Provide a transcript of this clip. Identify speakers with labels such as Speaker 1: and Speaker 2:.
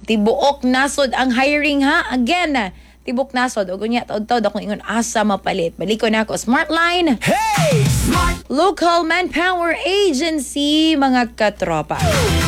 Speaker 1: Tibuok nasod ang hiring ha. Again, tibok nasod. O gunya, taod-taod akong ingon asa mapalit. Baliko na ako. Smartline.
Speaker 2: Hey! Smart!
Speaker 1: Local Manpower Agency, mga katropa.